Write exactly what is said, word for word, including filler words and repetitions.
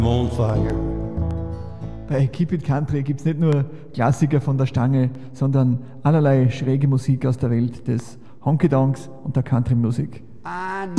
Mondfire. Bei Keep It Country gibt es nicht nur Klassiker von der Stange, sondern allerlei schräge Musik aus der Welt des Honky Donks und der Country-Musik.